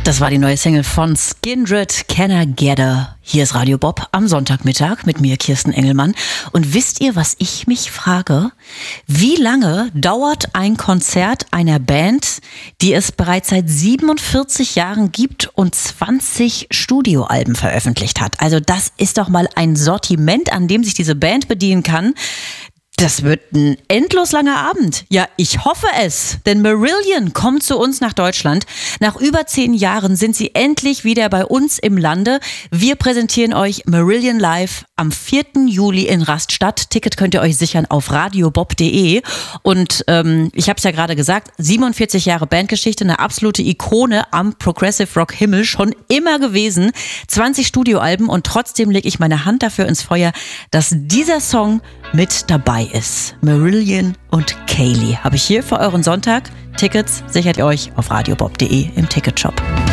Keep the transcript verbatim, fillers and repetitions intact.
Das war die neue Single von Skindred, Can I Get Her? Hier ist Radio Bob am Sonntagmittag mit mir, Kirsten Engelmann. Und wisst ihr, was ich mich frage? Wie lange dauert ein Konzert einer Band, die es bereits seit siebenundvierzig Jahren gibt und zwanzig Studioalben veröffentlicht hat? Also das ist doch mal ein Sortiment, an dem sich diese Band bedienen kann. Das wird ein endlos langer Abend. Ja, ich hoffe es. Denn Marillion kommt zu uns nach Deutschland. Nach über zehn Jahren sind sie endlich wieder bei uns im Lande. Wir präsentieren euch Marillion live am vierten Juli in Rastatt. Ticket könnt ihr euch sichern auf radiobob punkt de. Und ähm, ich habe es ja gerade gesagt, siebenundvierzig Jahre Bandgeschichte, eine absolute Ikone am Progressive Rock Himmel, schon immer gewesen. zwanzig Studioalben und trotzdem lege ich meine Hand dafür ins Feuer, dass dieser Song mit dabei ist. Marillion und Kayleigh habe ich hier für euren Sonntag. Tickets sichert ihr euch auf radiobob punkt de im Ticketshop.